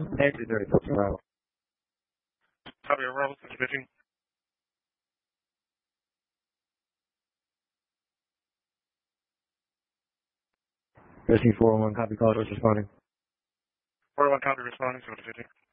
Exit 34 to arrival. Copy arrival, 15. Rescue 401, copy call, responding. 401, copy responding, 15.